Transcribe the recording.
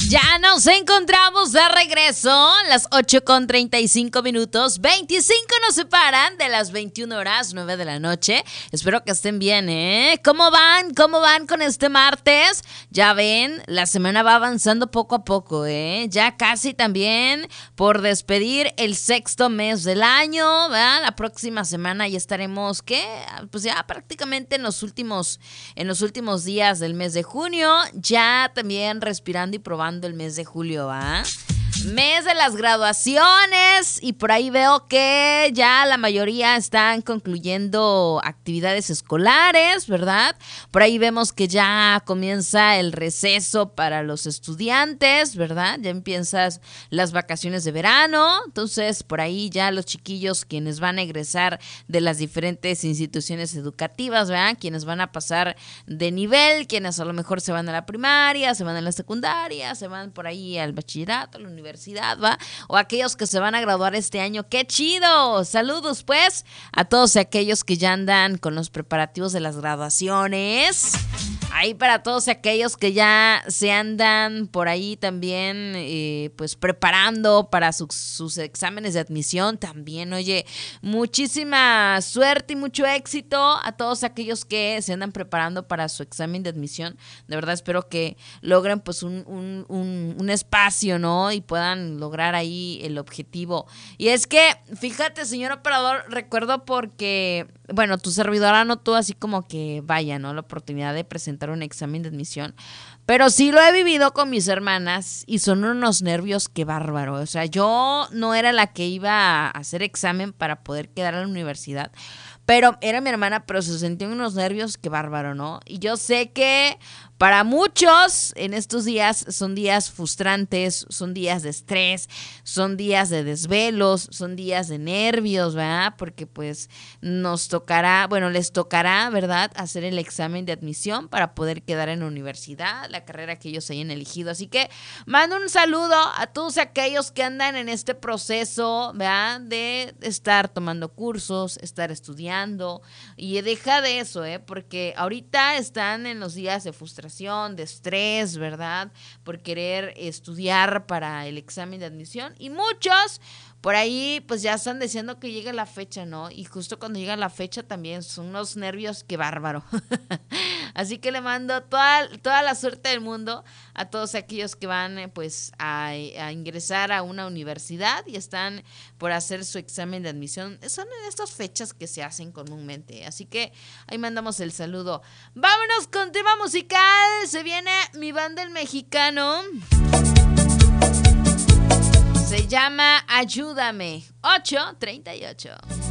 Ya nos encontramos de regreso, las 8:35. 25 nos separan de las 21 horas, 9 de la noche. Espero que estén bien, ¿eh? ¿Cómo van? ¿Cómo van con este martes? Ya ven, la semana va avanzando poco a poco, ¿eh? Ya casi también por despedir el sexto mes del año, ¿verdad? La próxima semana ya estaremos, ¿qué? Pues ya prácticamente en los últimos días del mes de junio, ya también respirando y probando el mes de julio, ¿va? Mes de las graduaciones y por ahí veo que ya la mayoría están concluyendo actividades escolares, ¿verdad? Por ahí vemos que ya comienza el receso para los estudiantes, ¿verdad? Ya empiezan las vacaciones de verano, entonces por ahí ya los chiquillos quienes van a egresar de las diferentes instituciones educativas, ¿verdad? Quienes van a pasar de nivel, quienes a lo mejor se van a la primaria, se van a la secundaria, se van por ahí al bachillerato, a la universidad, ¿va? O aquellos que se van a graduar este año. ¡Qué chido! Saludos, pues, a todos aquellos que ya andan con los preparativos de las graduaciones. Ahí para todos aquellos que ya se andan por ahí también, pues, preparando para sus exámenes de admisión. También, oye, muchísima suerte y mucho éxito a todos aquellos que se andan preparando para su examen de admisión. De verdad espero que logren, pues, un espacio, ¿no? Y puedan lograr ahí el objetivo. Y es que, fíjate, señor operador, recuerdo porque, bueno, tu servidora no tuvo así como que vaya, ¿no? La oportunidad de presentar un examen de admisión, pero sí lo he vivido con mis hermanas y son unos nervios que bárbaro. O sea, yo no era la que iba a hacer examen para poder quedar a la universidad, pero era mi hermana, pero se sentían unos nervios que bárbaro, ¿no? Y yo sé que para muchos en estos días son días frustrantes, son días de estrés, son días de desvelos, son días de nervios, ¿verdad? Porque pues les tocará, ¿verdad? Hacer el examen de admisión para poder quedar en la universidad, la carrera que ellos hayan elegido. Así que mando un saludo a todos aquellos que andan en este proceso, ¿verdad? De estar tomando cursos, estar estudiando, y deja de eso, porque ahorita están en los días de frustración, de estrés, ¿verdad? Por querer estudiar para el examen de admisión, y muchos por ahí pues ya están deseando que llegue la fecha, ¿no? Y justo cuando llega la fecha también son unos nervios que bárbaro. Así que le mando toda la suerte del mundo a todos aquellos que van pues a ingresar a una universidad y están por hacer su examen de admisión. Son en estas fechas que se hacen comúnmente. Así que ahí mandamos el saludo. Vámonos con tema musical. Se viene mi banda El Mexicano. Se llama Ayúdame. 8:38.